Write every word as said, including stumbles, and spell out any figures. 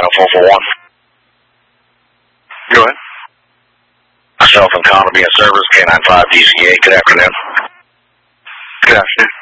nine oh four four one. Go ahead. Myself and Connor being service, K nine five D C A. Good afternoon. Good afternoon.